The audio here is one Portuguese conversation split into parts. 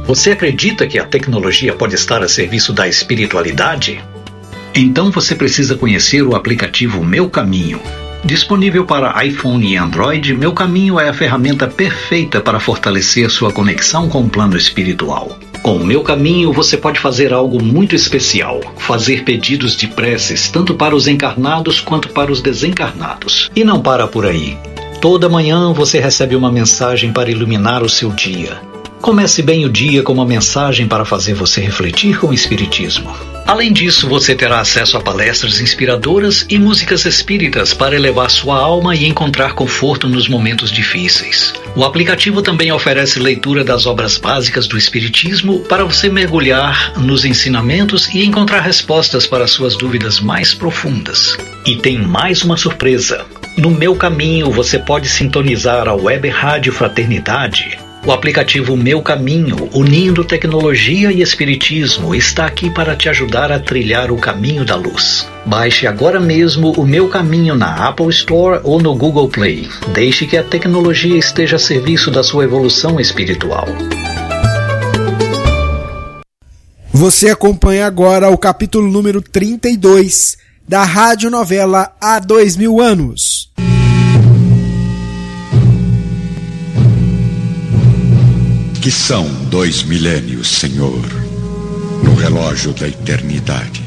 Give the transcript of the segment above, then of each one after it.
Você acredita que a tecnologia pode estar a serviço da espiritualidade? Então você precisa conhecer o aplicativo Meu Caminho. Disponível para iPhone e Android, Meu Caminho é a ferramenta perfeita para fortalecer sua conexão com o plano espiritual. Com o Meu Caminho, você pode fazer algo muito especial: fazer pedidos de preces tanto para os encarnados quanto para os desencarnados. E não para por aí. Toda manhã você recebe uma mensagem para iluminar o seu dia. Comece bem o dia com uma mensagem para fazer você refletir com o Espiritismo. Além disso, você terá acesso a palestras inspiradoras e músicas espíritas para elevar sua alma e encontrar conforto nos momentos difíceis. O aplicativo também oferece leitura das obras básicas do Espiritismo para você mergulhar nos ensinamentos e encontrar respostas para suas dúvidas mais profundas. E tem mais uma surpresa. No Meu Caminho, você pode sintonizar a Web Rádio Fraternidade. O aplicativo Meu Caminho, unindo tecnologia e espiritismo, está aqui para te ajudar a trilhar o caminho da luz. Baixe agora mesmo o Meu Caminho na Apple Store ou no Google Play. Deixe que a tecnologia esteja a serviço da sua evolução espiritual. Você acompanha agora o capítulo número 32 da radionovela Há 2000 Anos. Que são 2 milênios, Senhor, no relógio da eternidade.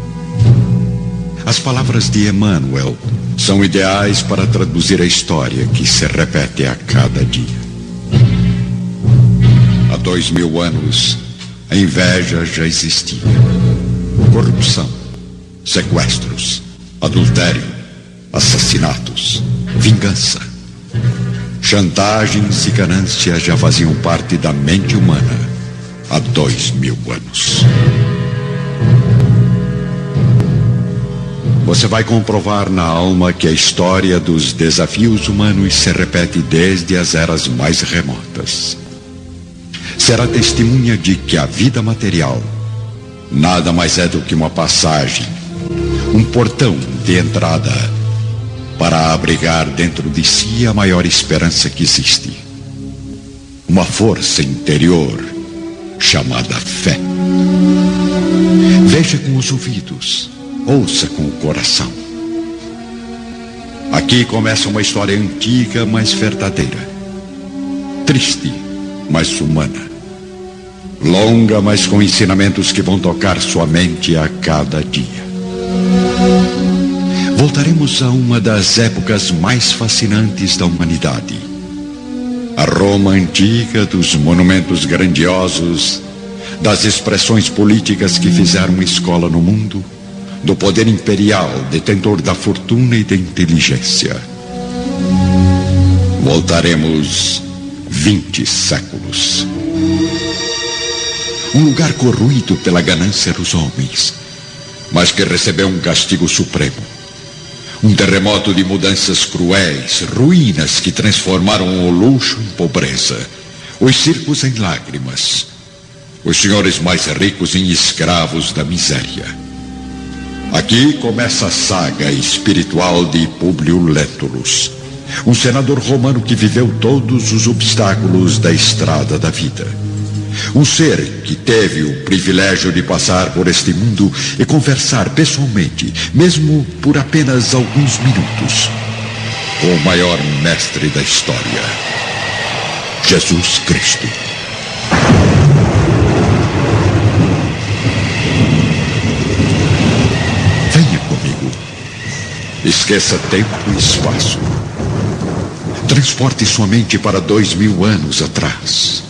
As palavras de Emmanuel são ideais para traduzir a história que se repete a cada dia. Há 2000 anos, a inveja já existia. Corrupção, sequestros, adultério, assassinatos, vingança. Chantagens e ganância já faziam parte da mente humana há 2000 anos. Você vai comprovar na alma que a história dos desafios humanos se repete desde as eras mais remotas. Será testemunha de que a vida material nada mais é do que uma passagem, um portão de entrada para abrigar dentro de si a maior esperança que existe. Uma força interior chamada fé. Veja com os ouvidos, ouça com o coração. Aqui começa uma história antiga, mas verdadeira. Triste, mas humana. Longa, mas com ensinamentos que vão tocar sua mente a cada dia. Voltaremos a uma das épocas mais fascinantes da humanidade. A Roma antiga, dos monumentos grandiosos, das expressões políticas que fizeram escola no mundo, do poder imperial, detentor da fortuna e da inteligência. Voltaremos 20 séculos. Um lugar corroído pela ganância dos homens, mas que recebeu um castigo supremo. Um terremoto de mudanças cruéis, ruínas que transformaram o luxo em pobreza, os circos em lágrimas, os senhores mais ricos em escravos da miséria. Aqui começa a saga espiritual de Públio Lentulus, um senador romano que viveu todos os obstáculos da estrada da vida. Um ser que teve o privilégio de passar por este mundo e conversar pessoalmente, mesmo por apenas alguns minutos, com o maior mestre da história, Jesus Cristo. Venha comigo. Esqueça tempo e espaço. Transporte sua mente para 2000 anos atrás.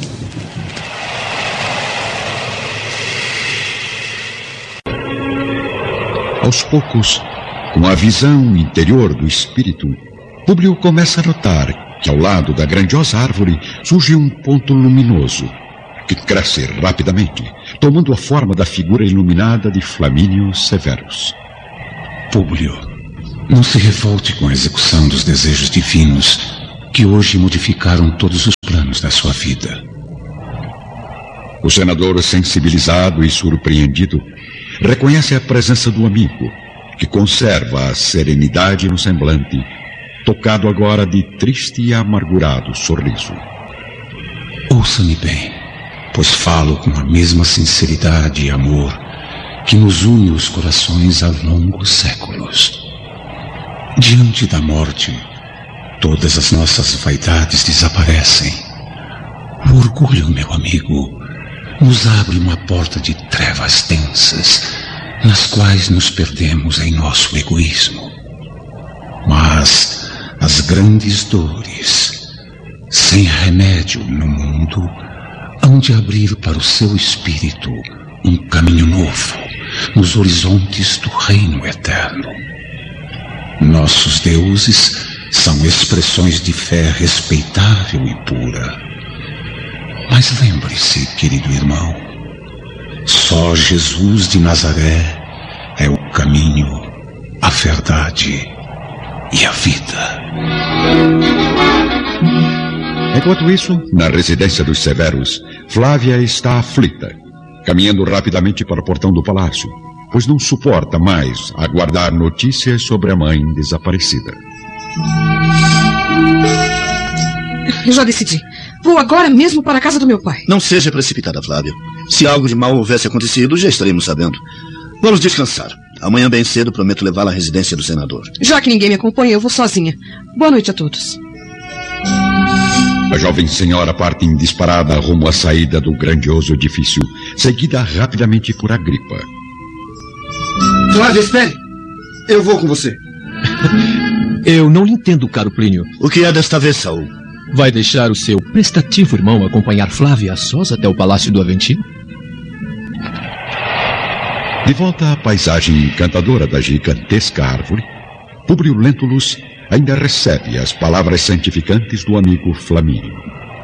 Aos poucos, com a visão interior do espírito, Públio começa a notar que ao lado da grandiosa árvore surge um ponto luminoso, que cresce rapidamente, tomando a forma da figura iluminada de Flamínio Severus. Públio, não se revolte com a execução dos desejos divinos que hoje modificaram todos os planos da sua vida. O senador, sensibilizado e surpreendido, reconhece a presença do amigo, que conserva a serenidade no semblante, tocado agora de triste e amargurado sorriso. Ouça-me bem. pois falo com a mesma sinceridade e amor que nos une os corações há longos séculos. Diante da morte, todas as nossas vaidades desaparecem. O orgulho, meu amigo, nos abre uma porta de trevas densas, nas quais nos perdemos em nosso egoísmo. Mas as grandes dores, sem remédio no mundo, hão de abrir para o seu espírito um caminho novo nos horizontes do reino eterno. Nossos deuses são expressões de fé respeitável e pura. Mas lembre-se, querido irmão, só Jesus de Nazaré é o caminho, a verdade e a vida. Enquanto isso, na residência dos Severos, Flávia está aflita, caminhando rapidamente para o portão do palácio, pois não suporta mais aguardar notícias sobre a mãe desaparecida. Eu já decidi. Vou agora mesmo para a casa do meu pai. Não seja precipitada, Flávia. Se algo de mal houvesse acontecido, já estaremos sabendo. Vamos descansar. Amanhã bem cedo prometo levá-la à residência do senador. Já que ninguém me acompanha, eu vou sozinha. Boa noite a todos. A jovem senhora parte em disparada rumo à saída do grandioso edifício, seguida rapidamente por Agripa. Flávia, espere! Eu vou com você. Eu não lhe entendo, caro Plínio. O que é desta vez, Saul? Vai deixar o seu prestativo irmão acompanhar Flávia a sós até o Palácio do Aventino? De volta à paisagem encantadora da gigantesca árvore, Públio Lentulus ainda recebe as palavras santificantes do amigo Flamínio.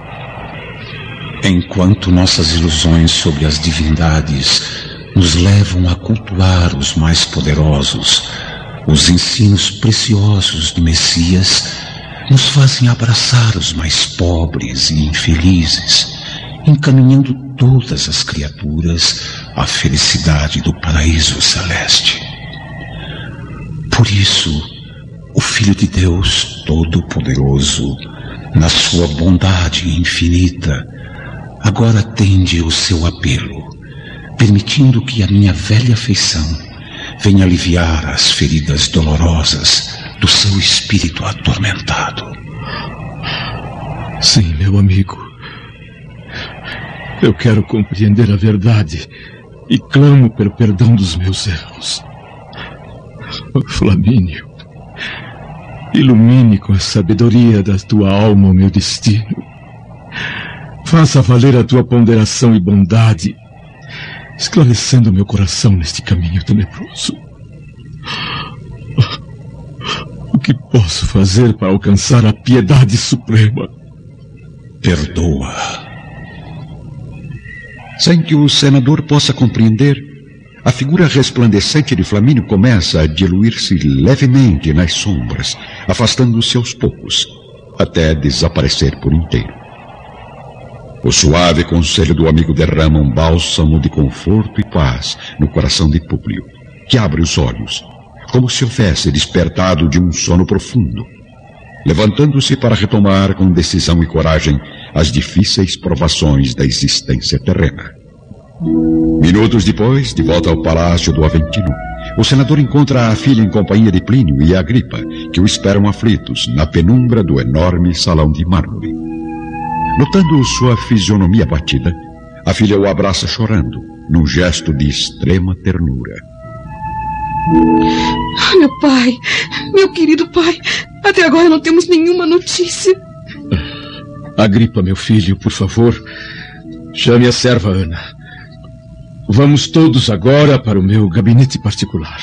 Enquanto nossas ilusões sobre as divindades nos levam a cultuar os mais poderosos, os ensinos preciosos do Messias nos fazem abraçar os mais pobres e infelizes, encaminhando todas as criaturas à felicidade do paraíso celeste. Por isso, o Filho de Deus Todo-Poderoso, na sua bondade infinita, agora atende o seu apelo, permitindo que a minha velha afeição venha aliviar as feridas dolorosas do seu espírito atormentado. Sim, meu amigo. Eu quero compreender a verdade e clamo pelo perdão dos meus erros. Flamínio, ilumine com a sabedoria da tua alma o meu destino. Faça valer a tua ponderação e bondade, esclarecendo meu coração neste caminho tenebroso. O que posso fazer para alcançar a piedade suprema? Perdoa. Sem que o senador possa compreender, a figura resplandecente de Flamínio começa a diluir-se levemente nas sombras, afastando-se aos poucos, até desaparecer por inteiro. O suave conselho do amigo derrama um bálsamo de conforto e paz no coração de Públio, que abre os olhos, como se houvesse despertado de um sono profundo, levantando-se para retomar com decisão e coragem as difíceis provações da existência terrena. Minutos depois, de volta ao Palácio do Aventino, o senador encontra a filha em companhia de Plínio e Agripa, que o esperam aflitos na penumbra do enorme salão de mármore. Notando sua fisionomia abatida, a filha o abraça chorando, num gesto de extrema ternura. Meu pai, meu querido pai, até agora não temos nenhuma notícia. Agripa, meu filho, por favor, chame a serva Ana. Vamos todos agora para o meu gabinete particular.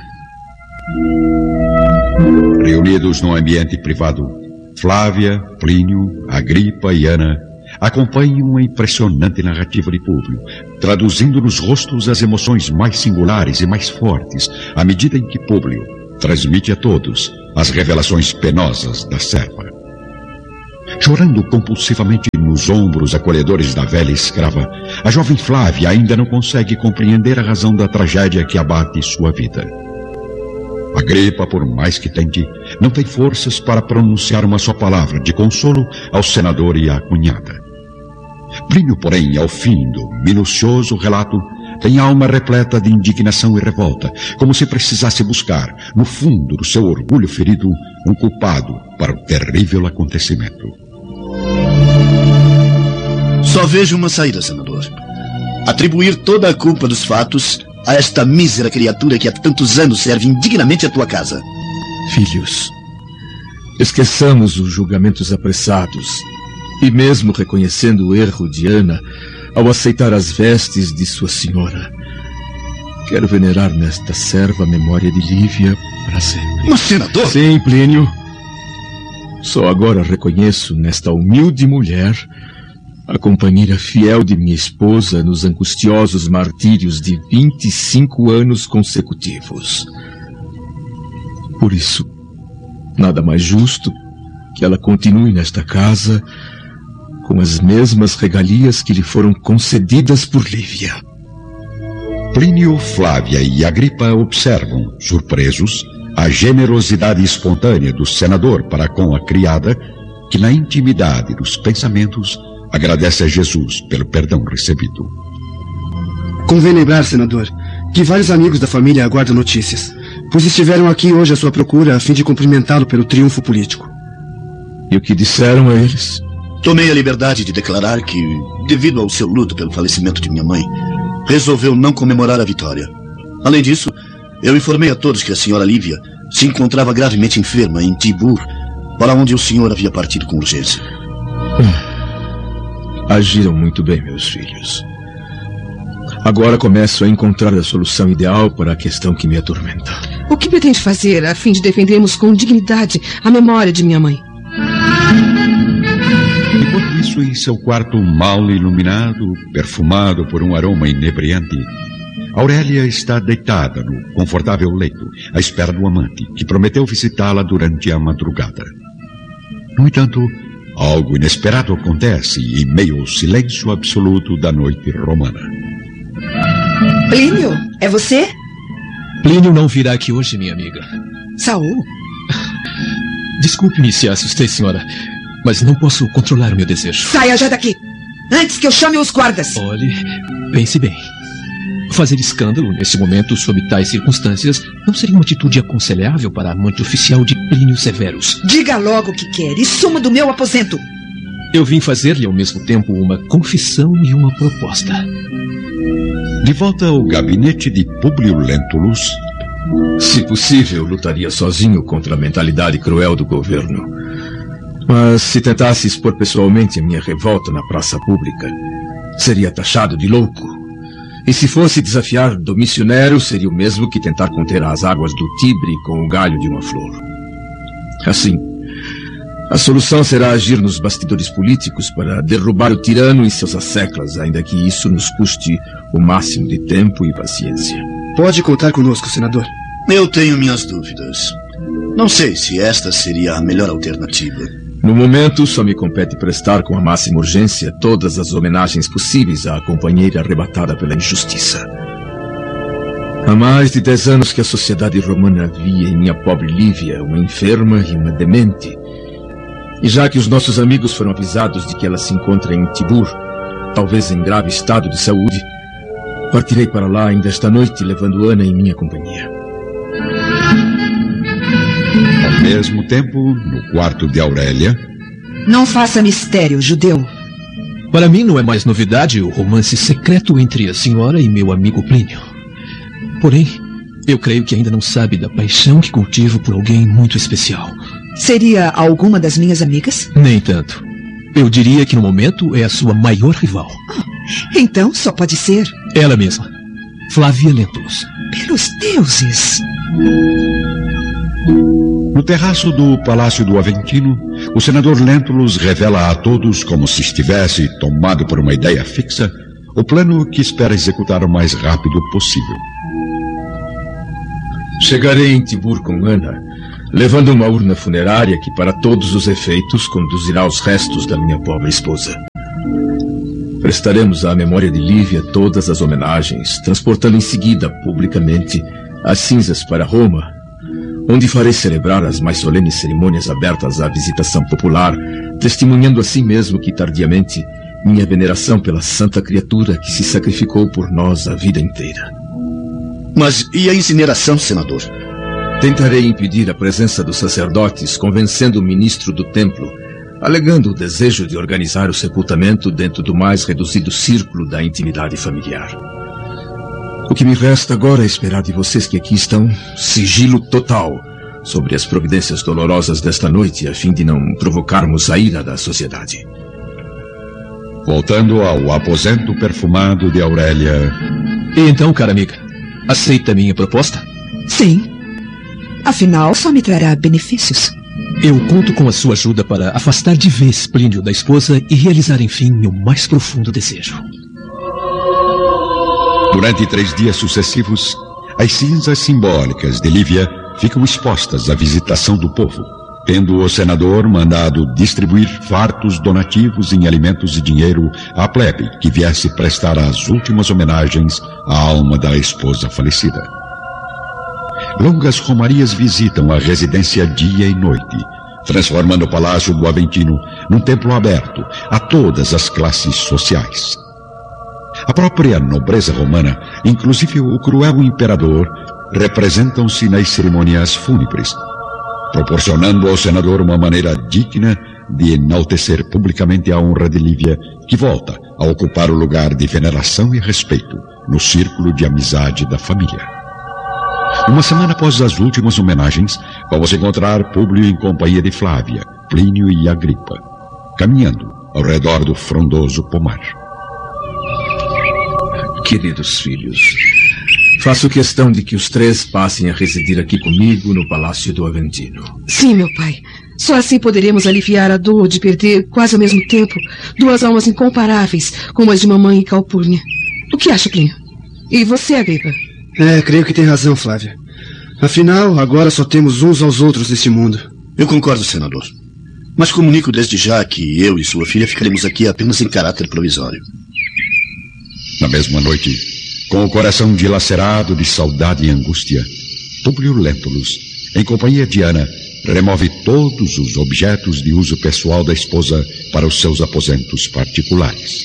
Reunidos num ambiente privado, Flávia, Plínio, Agripa e Ana acompanham uma impressionante narrativa de Públio, traduzindo nos rostos as emoções mais singulares e mais fortes, à medida em que Públio transmite a todos as revelações penosas da serva. Chorando compulsivamente nos ombros acolhedores da velha escrava, a jovem Flávia ainda não consegue compreender a razão da tragédia que abate sua vida. Agripa, por mais que tente, não tem forças para pronunciar uma só palavra de consolo ao senador e à cunhada. Plínio, porém, ao fim do minucioso relato, tem alma repleta de indignação e revolta, como se precisasse buscar, no fundo do seu orgulho ferido, um culpado para o terrível acontecimento. Só vejo uma saída, senador. Atribuir toda a culpa dos fatos a esta mísera criatura que há tantos anos serve indignamente a tua casa. Filhos, esqueçamos os julgamentos apressados e mesmo reconhecendo o erro de Ana ao aceitar as vestes de sua senhora, quero venerar nesta serva a memória de Lívia para sempre. Mas, senador... Sim, Plínio. Só agora reconheço nesta humilde mulher a companheira fiel de minha esposa nos angustiosos martírios de 25 anos consecutivos. Por isso, nada mais justo que ela continue nesta casa com as mesmas regalias que lhe foram concedidas por Lívia. Plínio, Flávia e Agripa observam, surpresos, a generosidade espontânea do senador para com a criada, que na intimidade dos pensamentos agradece a Jesus pelo perdão recebido. Convém lembrar, senador, que vários amigos da família aguardam notícias, pois estiveram aqui hoje à sua procura a fim de cumprimentá-lo pelo triunfo político. E o que disseram a eles? Tomei a liberdade de declarar que, devido ao seu luto pelo falecimento de minha mãe, resolveu não comemorar a vitória. Além disso, eu informei a todos que a senhora Lívia se encontrava gravemente enferma em Tibur, para onde o senhor havia partido com urgência. Agiram muito bem, meus filhos. Agora começo a encontrar a solução ideal para a questão que me atormenta. O que pretende fazer a fim de defendermos com dignidade a memória de minha mãe? Enquanto isso, em seu quarto mal iluminado, perfumado por um aroma inebriante, Aurélia está deitada no confortável leito, à espera do amante, que prometeu visitá-la durante a madrugada. No entanto, algo inesperado acontece em meio ao silêncio absoluto da noite romana. Plínio, é você? Plínio não virá aqui hoje, minha amiga. Saul? Desculpe-me se a assustei, senhora, mas não posso controlar o meu desejo. Saia já daqui, antes que eu chame os guardas. Olhe, pense bem. Fazer escândalo nesse momento, sob tais circunstâncias, não seria uma atitude aconselhável para a amante oficial de Plínio Severus. Diga logo o que quer e suma do meu aposento. Eu vim fazer-lhe ao mesmo tempo uma confissão e uma proposta. De volta ao gabinete de Públio Lentulus. Se possível, lutaria sozinho contra a mentalidade cruel do governo. Mas se tentasse expor pessoalmente a minha revolta na praça pública, seria taxado de louco. E se fosse desafiar Domício Nero, seria o mesmo que tentar conter as águas do Tibre com o galho de uma flor. Assim, a solução será agir nos bastidores políticos para derrubar o tirano e seus asseclas, ainda que isso nos custe o máximo de tempo e paciência. Pode contar conosco, senador. Eu tenho minhas dúvidas. Não sei se esta seria a melhor alternativa. No momento, só me compete prestar com a máxima urgência todas as homenagens possíveis à companheira arrebatada pela injustiça. Há mais de 10 anos que a sociedade romana via em minha pobre Lívia uma enferma e uma demente. E já que os nossos amigos foram avisados de que ela se encontra em Tibur, talvez em grave estado de saúde, partirei para lá ainda esta noite, levando Ana em minha companhia. Ao mesmo tempo, no quarto de Aurélia... Não faça mistério, judeu. Para mim não é mais novidade o romance secreto entre a senhora e meu amigo Plínio. Porém, eu creio que ainda não sabe da paixão que cultivo por alguém muito especial. Seria alguma das minhas amigas? Nem tanto. Eu diria que no momento é a sua maior rival. Então só pode ser... Ela mesma, Flávia Lentulus. Pelos deuses! No terraço do Palácio do Aventino, o senador Lentulus revela a todos, como se estivesse tomado por uma ideia fixa, o plano que espera executar o mais rápido possível. Chegarei em Tibur com Ana, levando uma urna funerária que, para todos os efeitos, conduzirá os restos da minha pobre esposa. Prestaremos à memória de Lívia todas as homenagens, transportando em seguida, publicamente, as cinzas para Roma, onde farei celebrar as mais solenes cerimônias abertas à visitação popular, testemunhando assim mesmo que, tardiamente, minha veneração pela santa criatura que se sacrificou por nós a vida inteira. Mas e a incineração, senador? Tentarei impedir a presença dos sacerdotes, convencendo o ministro do templo, alegando o desejo de organizar o sepultamento dentro do mais reduzido círculo da intimidade familiar. O que me resta agora é esperar de vocês que aqui estão sigilo total sobre as providências dolorosas desta noite, a fim de não provocarmos a ira da sociedade. Voltando ao aposento perfumado de Aurélia... E então, cara amiga, aceita a minha proposta? Sim. Afinal, só me trará benefícios. Eu conto com a sua ajuda para afastar de vez Plínio da esposa e realizar, enfim, meu mais profundo desejo. Durante 3 dias sucessivos, as cinzas simbólicas de Lívia ficam expostas à visitação do povo, tendo o senador mandado distribuir fartos donativos em alimentos e dinheiro à plebe que viesse prestar as últimas homenagens à alma da esposa falecida. Longas romarias visitam a residência dia e noite, transformando o Palácio do Aventino num templo aberto a todas as classes sociais. A própria nobreza romana, inclusive o cruel imperador, representam-se nas cerimônias fúnebres, proporcionando ao senador uma maneira digna de enaltecer publicamente a honra de Lívia, que volta a ocupar o lugar de veneração e respeito no círculo de amizade da família. Uma semana após as últimas homenagens, vamos encontrar Públio em companhia de Flávia, Plínio e Agripa, caminhando ao redor do frondoso pomar. Queridos filhos, faço questão de que os 3 passem a residir aqui comigo no Palácio do Aventino. Sim, meu pai. Só assim poderemos aliviar a dor de perder, quase ao mesmo tempo, 2 almas incomparáveis, como as de mamãe e Calpurnia. O que acha, Plínio? E você, Agripa? Creio que tem razão, Flávia. Afinal, agora só temos uns aos outros neste mundo. Eu concordo, senador. Mas comunico desde já que eu e sua filha ficaremos aqui apenas em caráter provisório. Na mesma noite, com o coração dilacerado de saudade e angústia, Públio Lentulus, em companhia de Ana, remove todos os objetos de uso pessoal da esposa para os seus aposentos particulares.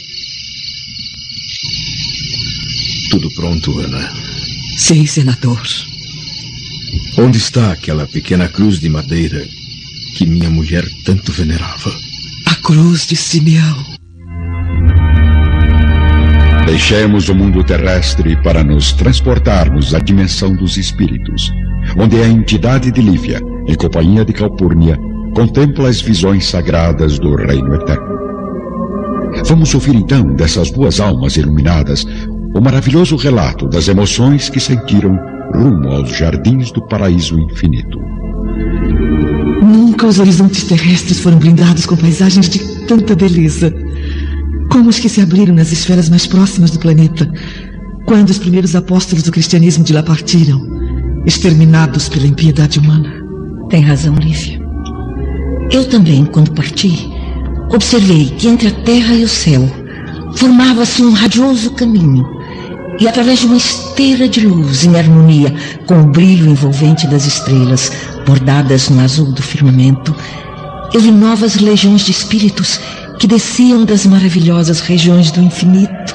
Tudo pronto, Ana? Sim, senador. Onde está aquela pequena cruz de madeira que minha mulher tanto venerava? A cruz de Simeão. Deixemos o mundo terrestre para nos transportarmos à dimensão dos espíritos, onde a entidade de Lívia, em companhia de Calpurnia, contempla as visões sagradas do reino eterno. Vamos ouvir então dessas 2 almas iluminadas o maravilhoso relato das emoções que sentiram rumo aos jardins do paraíso infinito. Nunca os horizontes terrestres foram blindados com paisagens de tanta beleza como os que se abriram nas esferas mais próximas do planeta, quando os primeiros apóstolos do cristianismo de lá partiram, exterminados pela impiedade humana. Tem razão, Lívia. Eu também, quando parti, observei que entre a terra e o céu formava-se um radioso caminho, e através de uma esteira de luz em harmonia com o brilho envolvente das estrelas bordadas no azul do firmamento, eu vi novas legiões de espíritos que desciam das maravilhosas regiões do infinito.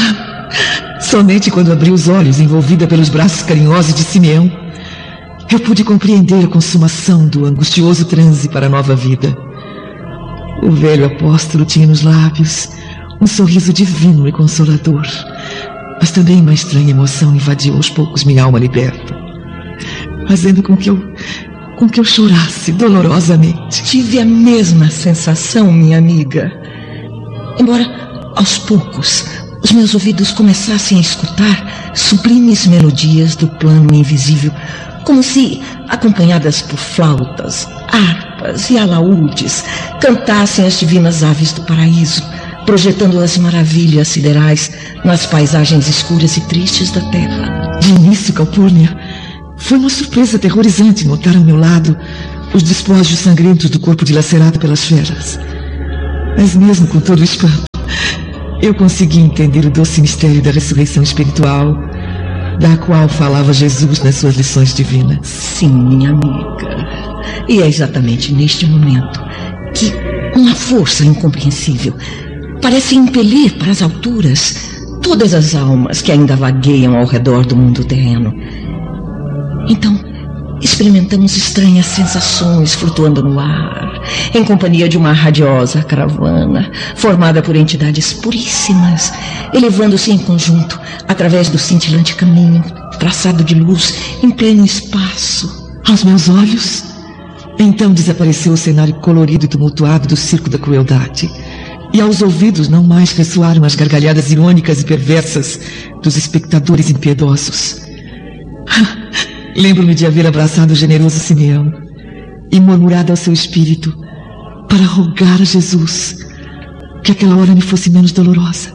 Somente quando abri os olhos, envolvida pelos braços carinhosos de Simeão, eu pude compreender a consumação do angustioso transe para a nova vida. O velho apóstolo tinha nos lábios um sorriso divino e consolador, mas também uma estranha emoção invadiu aos poucos minha alma liberta, fazendo com que eu chorasse dolorosamente. Tive a mesma sensação, minha amiga. Embora, aos poucos, os meus ouvidos começassem a escutar sublimes melodias do plano invisível, como se, acompanhadas por flautas, harpas e alaúdes, cantassem as divinas aves do paraíso, projetando as maravilhas siderais nas paisagens escuras e tristes da terra. De início, Calpurnia, foi uma surpresa aterrorizante notar ao meu lado os despojos sangrentos do corpo dilacerado pelas feras. Mas mesmo com todo o espanto, eu consegui entender o doce mistério da ressurreição espiritual, da qual falava Jesus nas suas lições divinas. Sim, minha amiga. E é exatamente neste momento que uma força incompreensível parece impelir para as alturas todas as almas que ainda vagueiam ao redor do mundo terreno. Então, experimentamos estranhas sensações flutuando no ar, em companhia de uma radiosa caravana, formada por entidades puríssimas, elevando-se em conjunto através do cintilante caminho traçado de luz em pleno espaço. Aos meus olhos, então desapareceu o cenário colorido e tumultuado do circo da crueldade, e aos ouvidos não mais ressoaram as gargalhadas irônicas e perversas dos espectadores impiedosos. Lembro-me de haver abraçado o generoso Simeão e murmurado ao seu espírito para rogar a Jesus que aquela hora me fosse menos dolorosa.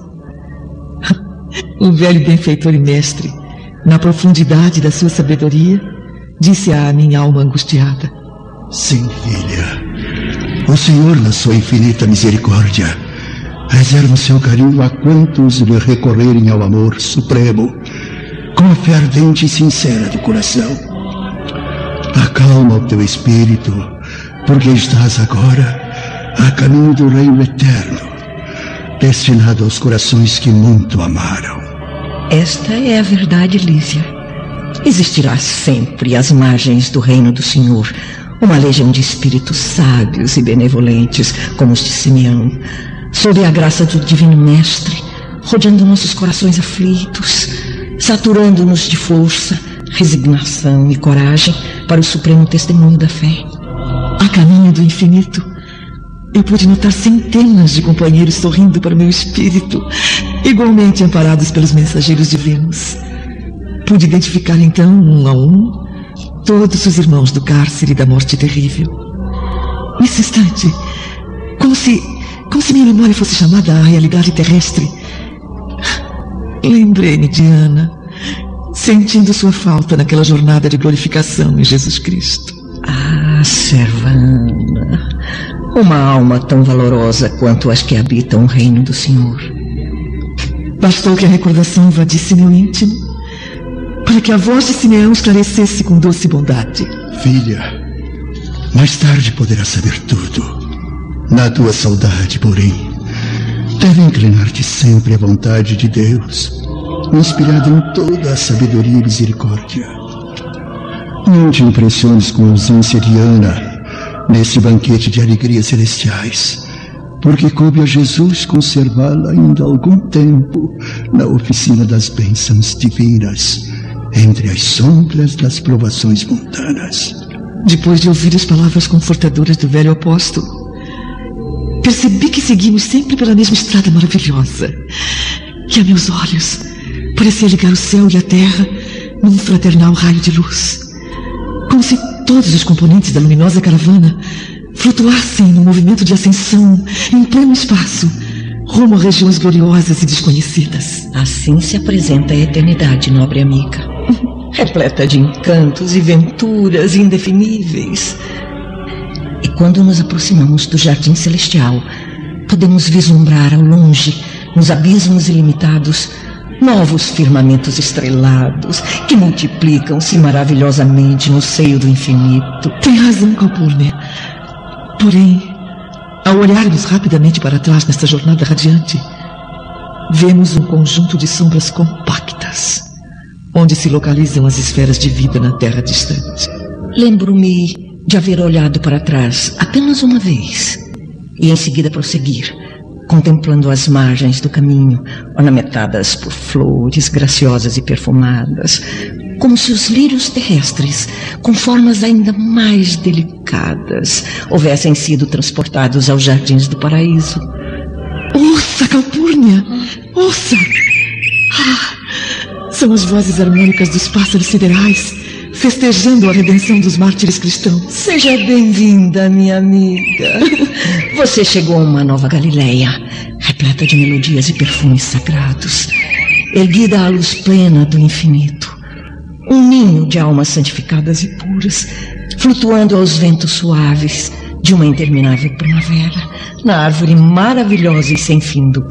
O velho benfeitor e mestre, na profundidade da sua sabedoria, disse à minha alma angustiada: sim, filha. O Senhor, na sua infinita misericórdia, reserva o seu carinho a quantos lhe recorrerem ao amor supremo, com a fé ardente e sincera do coração. Acalma o teu espírito, porque estás agora a caminho do reino eterno, destinado aos corações que muito amaram. Esta é a verdade, Lívia. Existirá sempre às margens do reino do Senhor uma legião de espíritos sábios e benevolentes, como os de Simeão, sob a graça do Divino Mestre, rodeando nossos corações aflitos, saturando-nos de força, resignação e coragem para o supremo testemunho da fé. A caminho do infinito, eu pude notar centenas de companheiros sorrindo para o meu espírito, igualmente amparados pelos mensageiros divinos. Pude identificar então, um a um, todos os irmãos do cárcere e da morte terrível. Nesse instante, como se minha memória fosse chamada à realidade terrestre, lembrei-me de Ana, sentindo sua falta naquela jornada de glorificação em Jesus Cristo. Ah, serva Ana, uma alma tão valorosa quanto as que habitam o reino do Senhor. Bastou que a recordação invadisse meu íntimo para que a voz de Simeão esclarecesse com doce bondade: filha, mais tarde poderás saber tudo. Na tua saudade, porém, deve inclinar-te sempre à vontade de Deus, inspirado em toda a sabedoria e misericórdia. Não te impressiones com a ausência de Ana nesse banquete de alegrias celestiais, porque coube a Jesus conservá-la ainda algum tempo na oficina das bênçãos divinas, entre as sombras das provações mundanas. Depois de ouvir as palavras confortadoras do velho apóstolo, percebi que seguimos sempre pela mesma estrada maravilhosa, que a meus olhos parecia ligar o céu e a terra num fraternal raio de luz, como se todos os componentes da luminosa caravana flutuassem num movimento de ascensão em pleno espaço, rumo a regiões gloriosas e desconhecidas. Assim se apresenta a eternidade, nobre amiga, repleta de encantos e venturas indefiníveis. E quando nos aproximamos do jardim celestial, podemos vislumbrar ao longe, nos abismos ilimitados, novos firmamentos estrelados que multiplicam-se maravilhosamente no seio do infinito. Tem razão, Calpurnia. Porém, ao olharmos rapidamente para trás nesta jornada radiante, vemos um conjunto de sombras compactas, onde se localizam as esferas de vida na Terra distante. Lembro-me de haver olhado para trás apenas uma vez e em seguida prosseguir, contemplando as margens do caminho, ornamentadas por flores graciosas e perfumadas, como se os lírios terrestres, com formas ainda mais delicadas, houvessem sido transportados aos jardins do paraíso. Ouça, Calpurnia! Ouça! São as vozes harmônicas dos pássaros siderais, festejando a redenção dos mártires cristãos. Seja bem-vinda, minha amiga. Você chegou a uma nova Galileia, repleta de melodias e perfumes sagrados, erguida à luz plena do infinito. Um ninho de almas santificadas e puras, flutuando aos ventos suaves de uma interminável primavera, na árvore maravilhosa e sem fim do